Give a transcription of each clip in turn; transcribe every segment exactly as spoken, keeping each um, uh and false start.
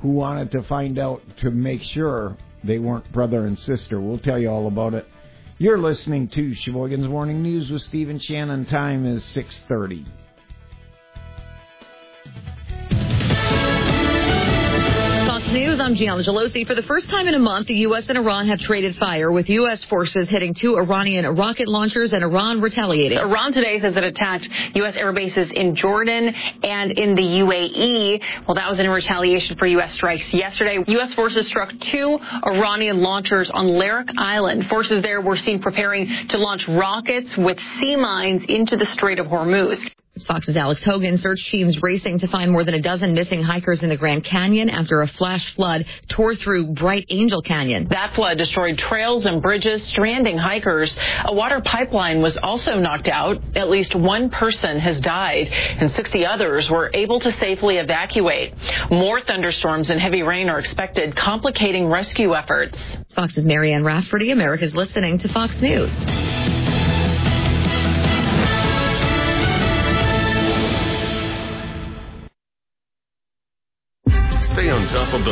who wanted to find out to make sure they weren't brother and sister. We'll tell you all about it. You're listening to Sheboygan's Morning News with Stephen Shannon. Time is six thirty. News, I'm Gianna Gelosi. For the first time in a month, the U S and Iran have traded fire, with U S forces hitting two Iranian rocket launchers and Iran retaliating. Iran today says it attacked U S air bases in Jordan and in the U A E. Well, that was in retaliation for U S strikes yesterday. U S forces struck two Iranian launchers on Larak Island. Forces there were seen preparing to launch rockets with sea mines into the Strait of Hormuz. Fox's Alex Hogan. Search teams racing to find more than a dozen missing hikers in the Grand Canyon after a flash flood tore through Bright Angel Canyon. That flood destroyed trails and bridges, stranding hikers. A water pipeline was also knocked out. At least one person has died, and sixty others were able to safely evacuate. More thunderstorms and heavy rain are expected, complicating rescue efforts. Fox's Marianne Rafferty. America's listening to Fox News. Stay on top of the...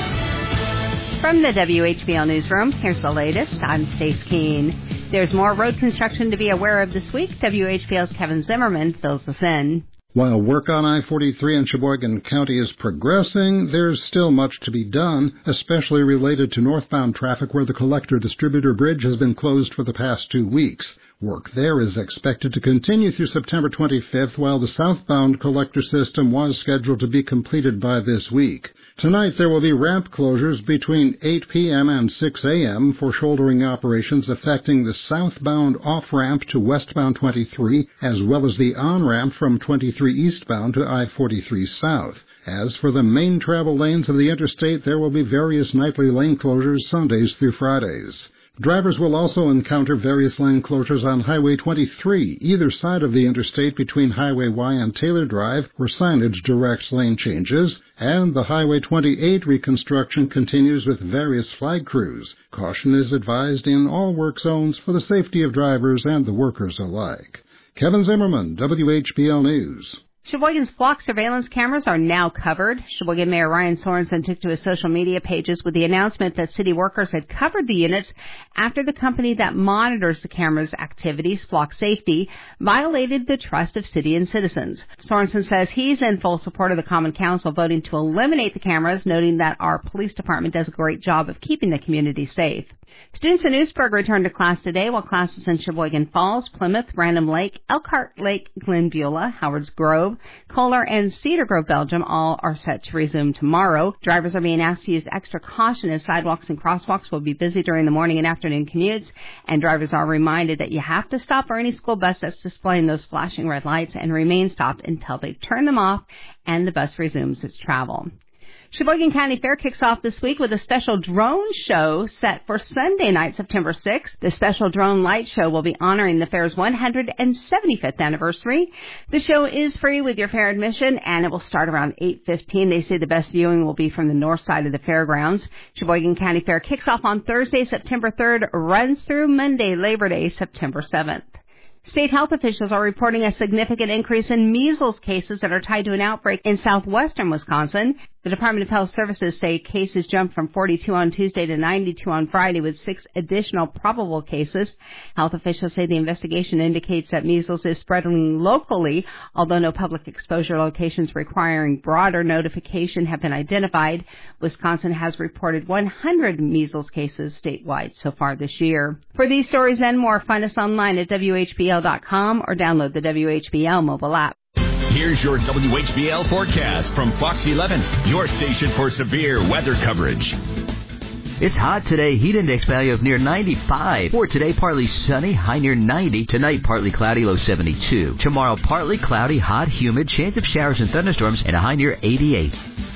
From the W H B L Newsroom, here's the latest. I'm Stace Keene. There's more road construction to be aware of this week. W H B L's Kevin Zimmerman fills us in. While work on I forty-three in Sheboygan County is progressing, there's still much to be done, especially related to northbound traffic where the Collector-Distributor Bridge has been closed for the past two weeks. Work there is expected to continue through September twenty-fifth, while the southbound collector system was scheduled to be completed by this week. Tonight there will be ramp closures between eight p.m. and six a.m. for shouldering operations affecting the southbound off-ramp to westbound twenty-three, as well as the on-ramp from twenty-three eastbound to I forty-three south. As for the main travel lanes of the interstate, there will be various nightly lane closures Sundays through Fridays. Drivers will also encounter various lane closures on Highway twenty-three, either side of the interstate between Highway Y and Taylor Drive, where signage directs lane changes, and the Highway twenty-eight reconstruction continues with various flag crews. Caution is advised in all work zones for the safety of drivers and the workers alike. Kevin Zimmerman, W H B L News. Sheboygan's flock surveillance cameras are now covered. Sheboygan Mayor Ryan Sorensen took to his social media pages with the announcement that city workers had covered the units after the company that monitors the cameras' activities, Flock Safety, violated the trust of city and citizens. Sorensen says he's in full support of the Common Council voting to eliminate the cameras, noting that our police department does a great job of keeping the community safe. Students in Oostburg returned to class today, while classes in Sheboygan Falls, Plymouth, Random Lake, Elkhart Lake, Glenbeulah, Howards Grove, Kohler, and Cedar Grove, Belgium all are set to resume tomorrow. Drivers are being asked to use extra caution as sidewalks and crosswalks will be busy during the morning and afternoon commutes, and drivers are reminded that you have to stop for any school bus that's displaying those flashing red lights and remain stopped until they turn them off and the bus resumes its travel. Sheboygan County Fair kicks off this week with a special drone show set for Sunday night, September sixth. The special drone light show will be honoring the fair's one hundred seventy-fifth anniversary. The show is free with your fair admission, and it will start around eight fifteen. They say the best viewing will be from the north side of the fairgrounds. Sheboygan County Fair kicks off on Thursday, September third, runs through Monday, Labor Day, September seventh. State health officials are reporting a significant increase in measles cases that are tied to an outbreak in southwestern Wisconsin. The Department of Health Services say cases jumped from forty-two on Tuesday to ninety-two on Friday, with six additional probable cases. Health officials say the investigation indicates that measles is spreading locally, although no public exposure locations requiring broader notification have been identified. Wisconsin has reported one hundred measles cases statewide so far this year. For these stories and more, find us online at W H B L dot com or download the W H B L mobile app. Here's your W H B L forecast from Fox eleven, your station for severe weather coverage. It's hot today. Heat index value of near ninety-five. For today, partly sunny, high near ninety. Tonight, partly cloudy, low seventy-two. Tomorrow, partly cloudy, hot, humid, chance of showers and thunderstorms, and a high near eighty-eight.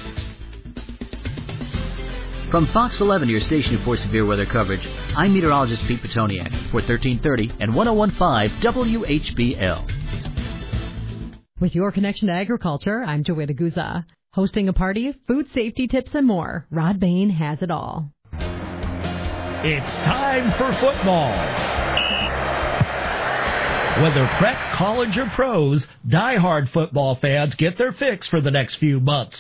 From Fox eleven, your station for severe weather coverage, I'm meteorologist Pete Petoniak for thirteen thirty and one oh one point five W H B L. With your connection to agriculture, I'm Joanna Guza. Hosting a party, food safety tips, and more. Rod Bain has it all. It's time for football. Whether prep, college, or pros, diehard football fans get their fix for the next few months.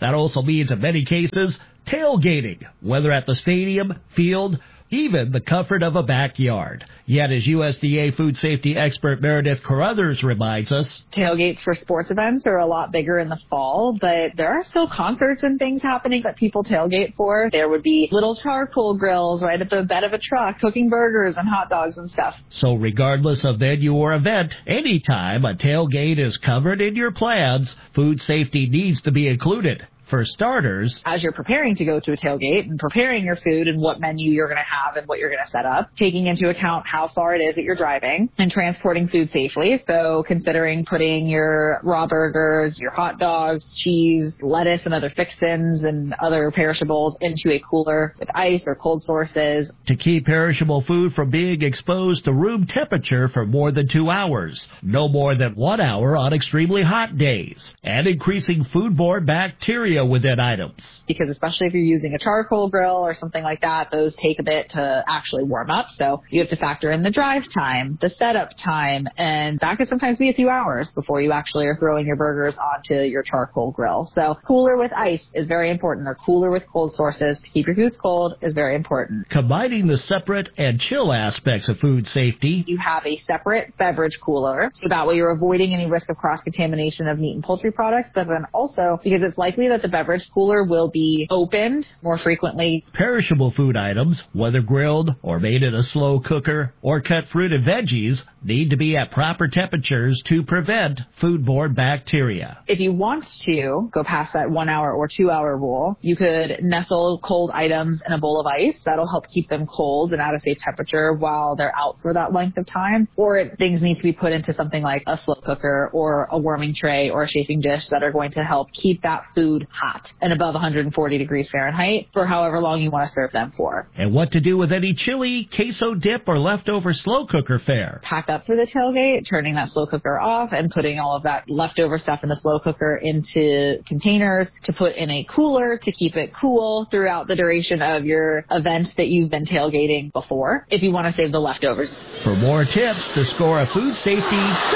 That also means, in many cases, tailgating, whether at the stadium, field, even the comfort of a backyard. Yet, as U S D A food safety expert Meredith Carruthers reminds us, tailgates for sports events are a lot bigger in the fall, but there are still concerts and things happening that people tailgate for. There would be little charcoal grills right at the bed of a truck, cooking burgers and hot dogs and stuff. So regardless of venue or event, anytime a tailgate is covered in your plans, food safety needs to be included. For starters, as you're preparing to go to a tailgate and preparing your food and what menu you're going to have and what you're going to set up, taking into account how far it is that you're driving and transporting food safely. So considering putting your raw burgers, your hot dogs, cheese, lettuce, and other fixins and other perishables into a cooler with ice or cold sources. To keep perishable food from being exposed to room temperature for more than two hours, no more than one hour on extremely hot days, and increasing foodborne bacteria within items. Because especially if you're using a charcoal grill or something like that, those take a bit to actually warm up. So you have to factor in the drive time, the setup time, and that could sometimes be a few hours before you actually are throwing your burgers onto your charcoal grill. So cooler with ice is very important, or cooler with cold sources to keep your foods cold is very important. Combining the separate and chill aspects of food safety, you have a separate beverage cooler, so that way you're avoiding any risk of cross-contamination of meat and poultry products, but then also because it's likely that the beverage cooler will be opened more frequently. Perishable food items, whether grilled or made in a slow cooker or cut fruit and veggies, need to be at proper temperatures to prevent foodborne bacteria. If you want to go past that one hour or two hour rule, you could nestle cold items in a bowl of ice. That'll help keep them cold and at a safe temperature while they're out for that length of time. Or things need to be put into something like a slow cooker or a warming tray or a chafing dish that are going to help keep that food hot and above one hundred forty degrees Fahrenheit for however long you want to serve them for. And what to do with any chili, queso dip, or leftover slow cooker fare. Pack up for the tailgate, turning that slow cooker off and putting all of that leftover stuff in the slow cooker into containers to put in a cooler to keep it cool throughout the duration of your event that you've been tailgating before, if you want to save the leftovers. For more tips to score a food safety,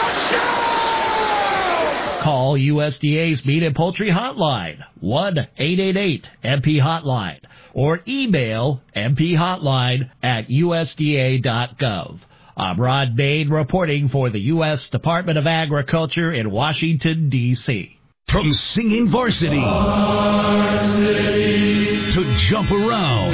call U S D A's Meat and Poultry Hotline, one eight eight eight M P Hotline, or email m p hotline at u s d a dot gov. I'm Rod Bain reporting for the U S Department of Agriculture in Washington, D C From singing varsity, varsity to jump around,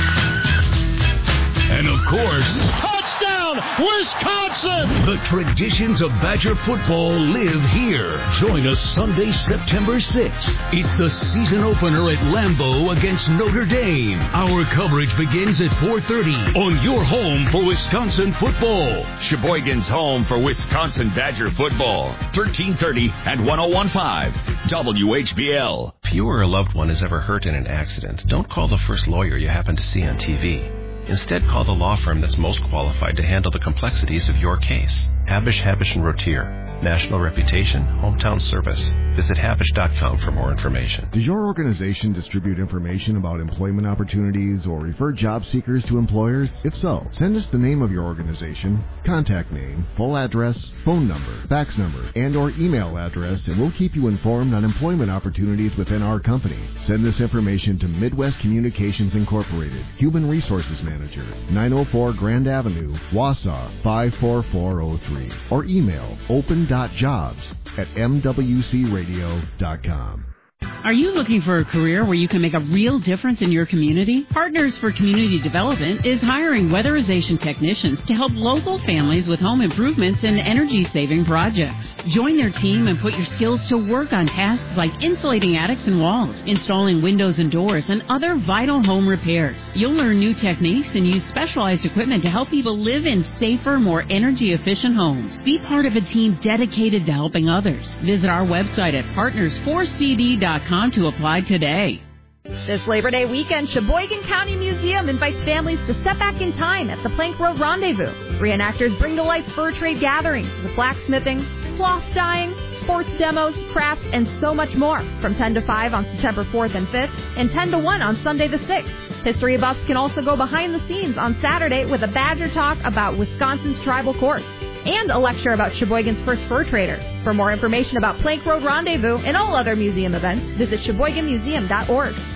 and of course, touchdown, Wisconsin! The traditions of Badger football live here. Join us Sunday, September sixth. It's the season opener at Lambeau against Notre Dame. Our coverage begins at four thirty on your home for Wisconsin football. Sheboygan's home for Wisconsin Badger football. thirteen thirty and one oh one point five W H B L. If you or a loved one is ever hurt in an accident, don't call the first lawyer you happen to see on T V. Instead, call the law firm that's most qualified to handle the complexities of your case. Habish, Habish and Rotier. National reputation, hometown service. Visit habish dot com for more information. Does your organization distribute information about employment opportunities or refer job seekers to employers? If so, send us the name of your organization, contact name, full address, phone number, fax number, and or email address, and we'll keep you informed on employment opportunities within our company. Send this information to Midwest Communications Incorporated, Human Resources Manager, nine oh four Grand Avenue, Wausau, five four four oh three, or email open dot jobs at m w c radio dot com. Are you looking for a career where you can make a real difference in your community? Partners for Community Development is hiring weatherization technicians to help local families with home improvements and energy-saving projects. Join their team and put your skills to work on tasks like insulating attics and walls, installing windows and doors, and other vital home repairs. You'll learn new techniques and use specialized equipment to help people live in safer, more energy-efficient homes. Be part of a team dedicated to helping others. Visit our website at partners four c d dot com to apply today. This Labor Day weekend, Sheboygan County Museum invites families to step back in time at the Plank Road Rendezvous. Reenactors bring to life fur trade gatherings with blacksmithing, cloth dyeing, sports demos, crafts, and so much more from ten to five on September fourth and fifth and ten to one on Sunday the sixth. History buffs can also go behind the scenes on Saturday with a Badger Talk about Wisconsin's tribal courts. and a lecture about Sheboygan's first fur trader. For more information about Plank Road Rendezvous and all other museum events, visit Sheboygan Museum dot org.